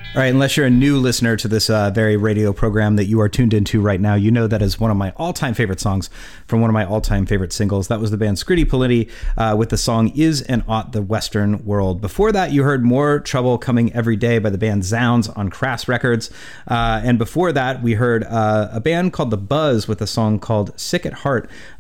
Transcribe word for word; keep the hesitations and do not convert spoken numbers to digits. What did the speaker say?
All right, unless you're a new listener to this uh, very radio program that you are tuned into right now, you know that is one of my all-time favorite songs from one of my all-time favorite singles. That was the band Scritti Politti uh, with the song Is and Ought the Western World. Before that, you heard More Trouble Coming Every Day by the band Zounds on Crass Records. Uh, and before that, we heard uh, a band called The Buzz with a song called Sick at Heart